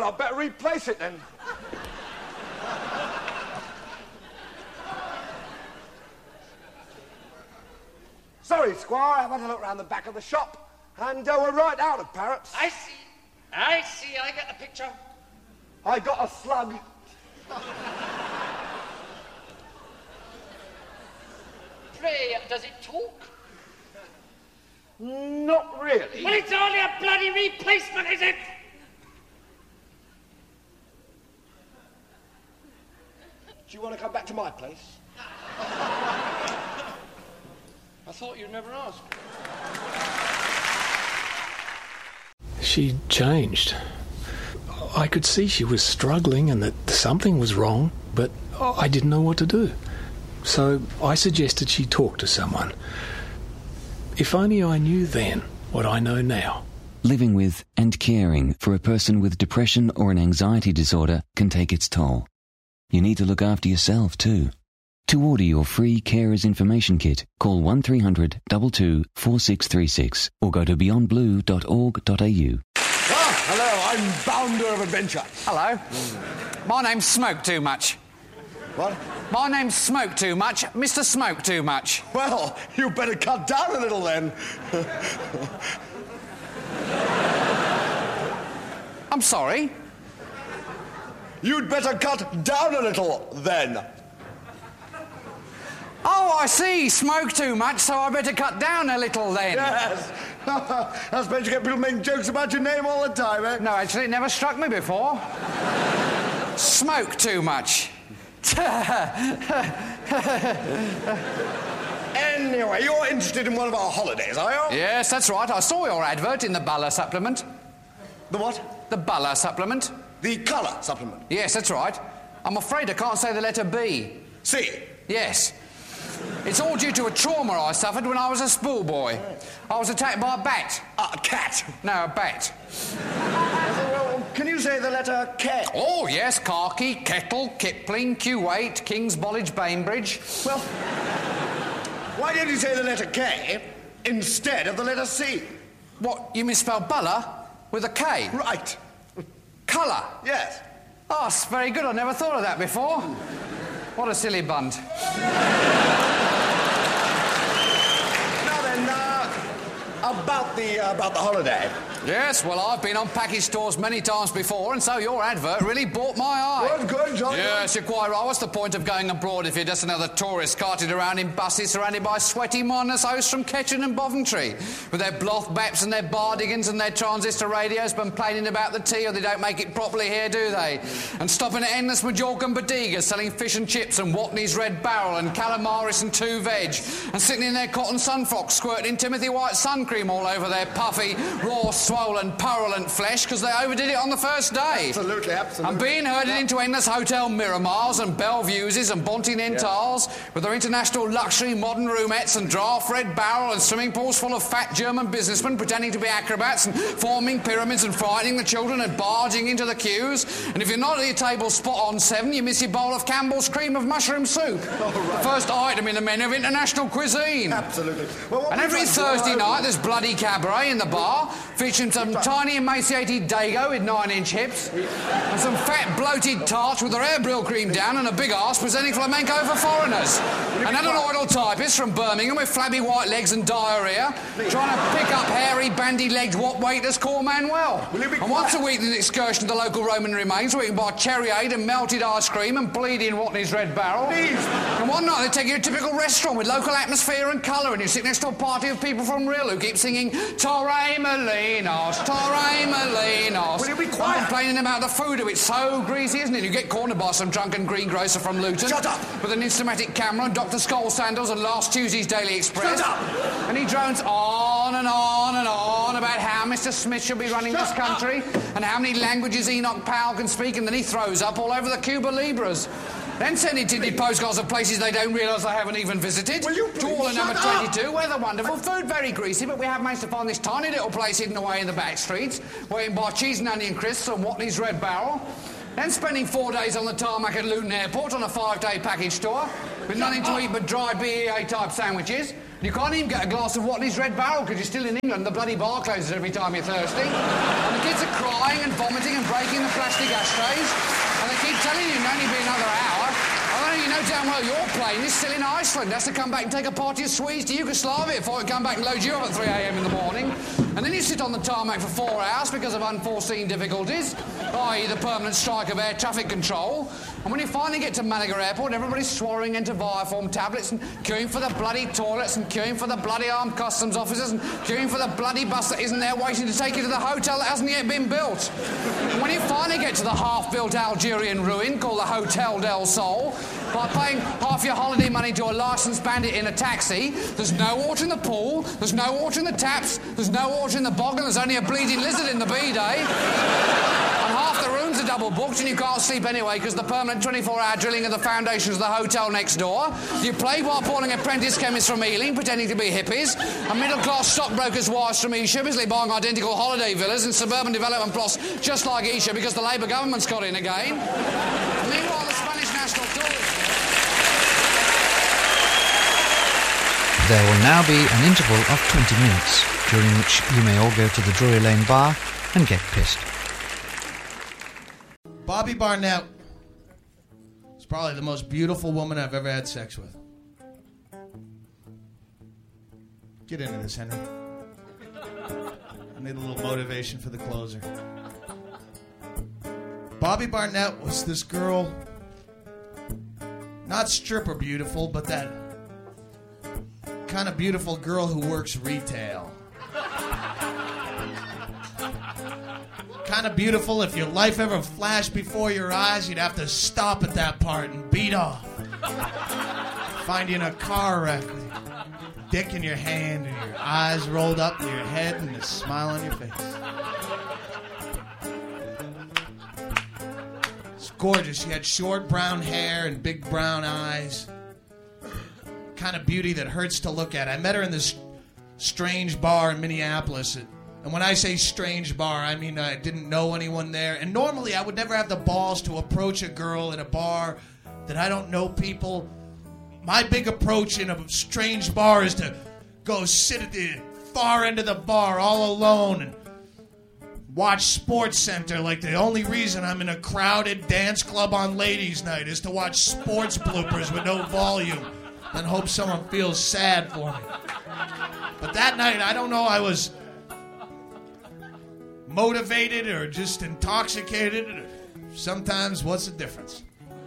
Well, I'd better replace it then. Sorry, Squire, I've had a look round the back of the shop, and we're right out of parrots. I see, I get the picture. I got a slug. Pray, does it talk? Not really. Well, it's only a bloody replacement, is it? Do you want to come back to my place? I thought you'd never ask. She changed. I could see she was struggling and that something was wrong, but I didn't know what to do. So I suggested she talk to someone. If only I knew then what I know now. Living with and caring for a person with depression or an anxiety disorder can take its toll. You need to look after yourself too. To order your free Carers Information Kit, call 1300 22 4636 or go to beyondblue.org.au. Ah, hello, I'm Bounder of Adventure. Hello. My name's Smoke Too Much. What? My name's Smoke Too Much, Mr. Smoke Too Much. Well, you better cut down a little then. I'm sorry? You'd better cut down a little then. Oh, I see. Smoke too much, so I better cut down a little then. Yes. I suppose you get people making jokes about your name all the time, eh? No, actually, it never struck me before. Smoke too much. Anyway, you're interested in one of our holidays, are you? Yes, that's right. I saw your advert in the Buller supplement. The what? The Buller supplement. The colour supplement. Yes, that's right. I'm afraid I can't say the letter B. C. Yes. It's all due to a trauma I suffered when I was a schoolboy. I was attacked by a bat. A cat. No, a bat. Well, can you say the letter K? Oh, yes. Khaki, Kettle, Kipling, Q8, King's College, Bainbridge. Well, why did you say the letter K instead of the letter C? What, you misspelled Buller with a K? Right. Colour? Yes. Oh, it's very good. I never thought of that before. What a silly bunt. Now then, about the holiday. Yes, well, I've been on package stores many times before, and so your advert really bought my eye. Good, John. Yes, you're quite right. What's the point of going abroad if you're just another tourist carted around in buses surrounded by sweaty miners hosts from Ketchen and Boventry, with their Bloth Baps and their Bardigans and their transistor radios complaining about the tea, or they don't make it properly here, do they? And stopping at endless Majorca and Bodegas selling fish and chips and Watney's Red Barrel and calamaris and two veg, and sitting in their cotton sun frocks squirting Timothy White sun cream all over their puffy, raw, swollen, purulent flesh because they overdid it on the first day. Absolutely. And being herded into endless Hotel Miramars and Bellevues and Bontinentals with their international luxury modern roomettes and draft Red Barrel and swimming pools full of fat German businessmen pretending to be acrobats and forming pyramids and frightening the children and barging into the queues. And if you're not at your table spot on 7, you miss your bowl of Campbell's cream of mushroom soup. The first item in the menu of international cuisine. Absolutely. Well, and every Thursday night there's bloody cabaret in the bar featuring some tiny emaciated dago with 9-inch hips and some fat bloated tarts with their hair brill-cream down and a big arse presenting flamenco for foreigners. And unalloyed typists from Birmingham with flabby white legs and diarrhoea trying to pick up hairy bandy-legged what waiters call Manuel. And once a week there's an excursion to the local Roman remains where you can buy cherryade and melted ice cream and bleeding Watney's Red Barrel. And one night they take you to a typical restaurant with local atmosphere and colour and you sit next to a party of people from Rill who keep singing Torre Molinos, Torre Molinos. Will you be quiet? Complaining about the food of it. So greasy, isn't it? You get cornered by some drunken greengrocer from Luton. Shut up! With an Instamatic camera and Dr. Skull sandals and last Tuesday's Daily Express. Shut up! And he drones on and on and on about how Mr. Smith should be running this country and how many languages Enoch Powell can speak, and then he throws up all over the Cuba Libras. Then sending tinted postcards of places they don't realise they haven't even visited. Will you to all at number shut up? 22, weather wonderful, food very greasy, but we have managed to find this tiny little place hidden away in the back streets, where you can buy cheese and onion crisps and Watney's Red Barrel. Then spending 4 days on the tarmac at Luton Airport on a 5-day package tour, with nothing to eat but dry BEA-type sandwiches. You can't even get a glass of Watley's Red Barrel because you're still in England. The bloody bar closes every time you're thirsty. And the kids are crying and vomiting and breaking the plastic ashtrays. And they keep telling you, only be another hour. You know damn well your plane is still in Iceland. It has to come back and take a party of Swedes to Yugoslavia before it come back and load you up at 3 a.m. in the morning. And then you sit on the tarmac for 4 hours because of unforeseen difficulties, i.e. the permanent strike of air traffic control. And when you finally get to Malaga Airport, everybody's swallowing into Viaform tablets and queuing for the bloody toilets and queuing for the bloody armed customs officers and queuing for the bloody bus that isn't there waiting to take you to the hotel that hasn't yet been built. And when you finally get to the half-built Algerian ruin called the Hotel del Sol, by paying half your holiday money to a licensed bandit in a taxi, there's no water in the pool, there's no water in the taps, there's no water in the bog, and there's only a bleeding lizard in the B-day. And half the rooms are double booked and you can't sleep anyway because the permanent 24-hour drilling of the foundations of the hotel next door. You play while pulling apprentice chemists from Ealing, pretending to be hippies, and middle-class stockbrokers' wives from Esher, busily buying identical holiday villas in suburban development plots just like Esher because the Labour government's got in again. Meanwhile, the Spanish National Tourist... There will now be an interval of 20 minutes, during which you may all go to the Drury Lane bar and get pissed. Bobby Barnett is probably the most beautiful woman I've ever had sex with. Get into this, Henry. I need a little motivation for the closer. Bobby Barnett was this girl, not stripper beautiful, but that kind of beautiful girl who works retail. Kind of beautiful, if your life ever flashed before your eyes, you'd have to stop at that part and beat off. Find you in a car wreck with your dick in your hand and your eyes rolled up in your head and a smile on your face. It's gorgeous. She had short brown hair and big brown eyes. Kind of beauty that hurts to look at. I met her in this strange bar in Minneapolis. And when I say strange bar, I mean I didn't know anyone there. And normally I would never have the balls to approach a girl in a bar that I don't know people. My big approach in a strange bar is to go sit at the far end of the bar all alone and watch Sports Center like the only reason I'm in a crowded dance club on ladies' night is to watch sports bloopers with no volume and hope someone feels sad for me. But that night, I don't know, I was motivated or just intoxicated. Sometimes, what's the difference?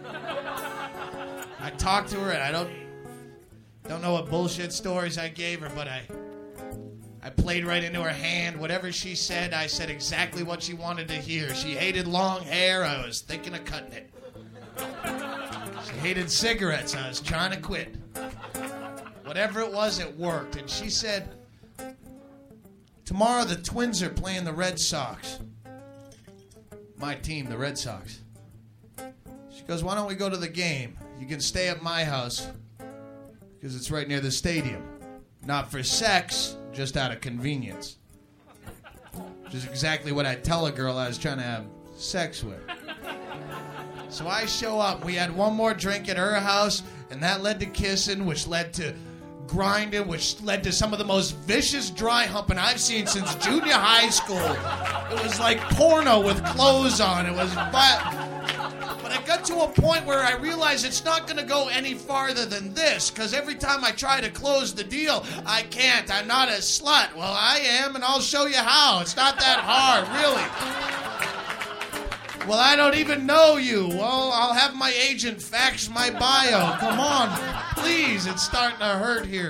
I talked to her, and I don't know what bullshit stories I gave her, but I played right into her hand. Whatever she said, I said exactly what she wanted to hear. She hated long hair. I was thinking of cutting it. She hated cigarettes. I was trying to quit. Whatever it was, it worked. And she said, tomorrow the Twins are playing the Red Sox. My team, the Red Sox. She goes, why don't we go to the game? You can stay at my house because it's right near the stadium. Not for sex, just out of convenience. Which is exactly what I tell a girl I was trying to have sex with. So I show up. We had one more drink at her house, and that led to kissing, which led to grinding, which led to some of the most vicious dry humping I've seen since junior high school. It was like porno with clothes on. It was But I got to a point where I realized it's not going to go any farther than this, because every time I try to close the deal, I can't. I'm not a slut. Well, I am, and I'll show you how. It's not that hard, really. Well, I don't even know you. Well, I'll have my agent fax my bio. Come on, please. It's starting to hurt here.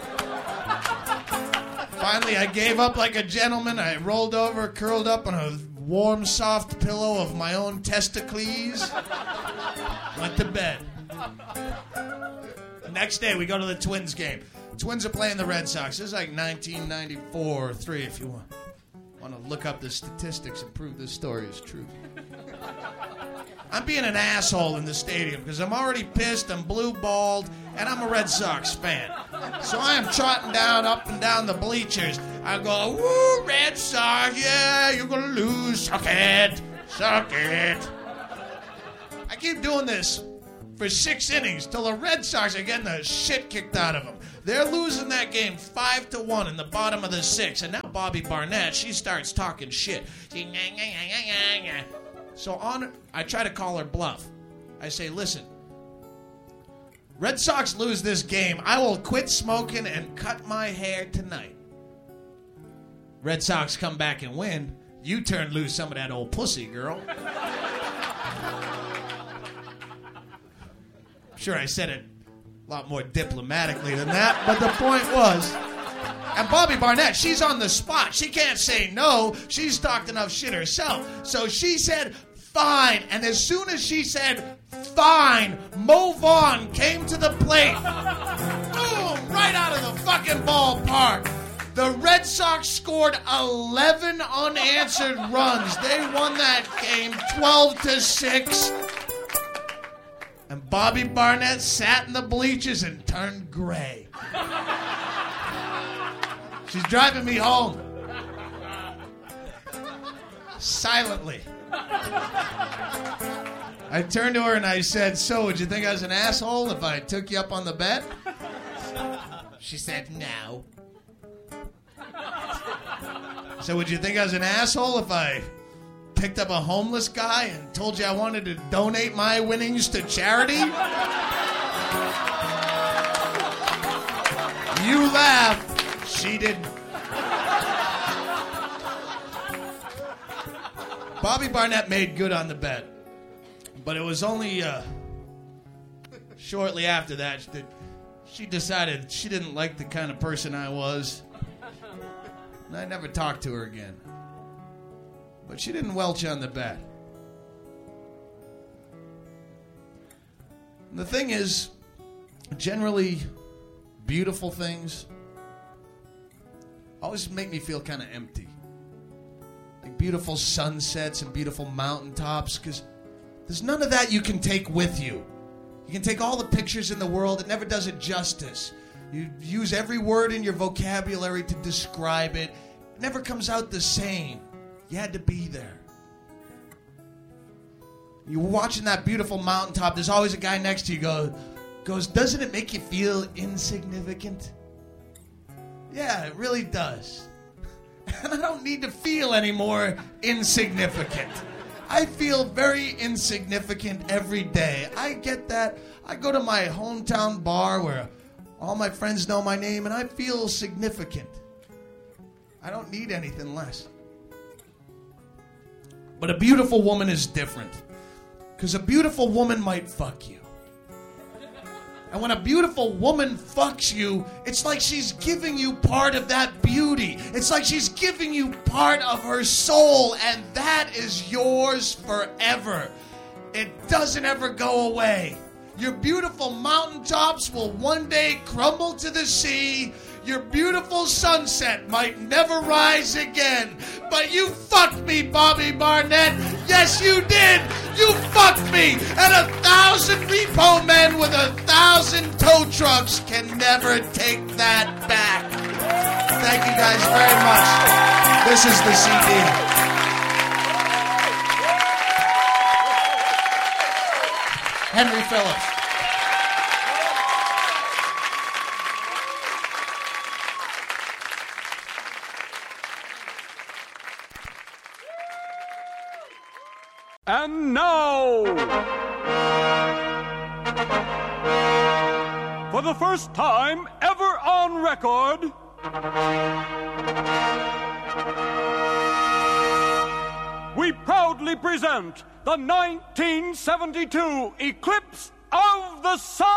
Finally, I gave up like a gentleman. I rolled over, curled up on a warm, soft pillow of my own testicles. Went to bed. The next day, we go to the Twins game. Twins are playing the Red Sox. This is like 1994 or 3, if you want to look up the statistics and prove this story is true. I'm being an asshole in the stadium because I'm already pissed, I'm blue-balled, and I'm a Red Sox fan. So I am trotting down, up and down the bleachers. I go, woo, Red Sox, yeah, you're going to lose. Suck it. Suck it. I keep doing this for 6 innings till the Red Sox are getting the shit kicked out of them. They're losing that game 5-1 in the bottom of the 6th. And now Bobby Barnett, she starts talking shit. So I try to call her bluff. I say, listen, Red Sox lose this game, I will quit smoking and cut my hair tonight. Red Sox come back and win. You turn loose some of that old pussy, girl. Sure, I said it a lot more diplomatically than that, but the point was, and Bobby Barnett, she's on the spot. She can't say no. She's talked enough shit herself. So she said, fine. And as soon as she said, fine, Mo Vaughn came to the plate. Boom, right out of the fucking ballpark. The Red Sox scored 11 unanswered runs. They won that game 12-6. And Bobby Barnett sat in the bleachers and turned gray. She's driving me home. Silently. I turned to her and I said, so, would you think I was an asshole if I took you up on the bet? She said, no. So would you think I was an asshole if I picked up a homeless guy and told you I wanted to donate my winnings to charity? You laugh. She didn't. Bobby Barnett made good on the bet. But it was only shortly after that she decided she didn't like the kind of person I was. And I never talked to her again. But she didn't welch on the bet. And the thing is, generally, beautiful things always make me feel kind of empty. Like beautiful sunsets and beautiful mountaintops, because there's none of that you can take with you. You can take all the pictures in the world, it never does it justice. You use every word in your vocabulary to describe it. It never comes out the same. You had to be there. You're watching that beautiful mountaintop. There's always a guy next to you goes, doesn't it make you feel insignificant? Yeah, it really does. And I don't need to feel any more insignificant. I feel very insignificant every day. I get that. I go to my hometown bar where all my friends know my name and I feel significant. I don't need anything less. But a beautiful woman is different. Because a beautiful woman might fuck you. And when a beautiful woman fucks you, it's like she's giving you part of that beauty. It's like she's giving you part of her soul, and that is yours forever. It doesn't ever go away. Your beautiful mountaintops will one day crumble to the sea. Your beautiful sunset might never rise again. But you fucked me, Bobby Barnett. Yes, you did. You fucked me. And 1,000 repo men with 1,000 tow trucks can never take that back. Thank you guys very much. This is the CD. Henry Phillips. And now, for the first time ever on record, we proudly present the 1972 Eclipse of the Sun.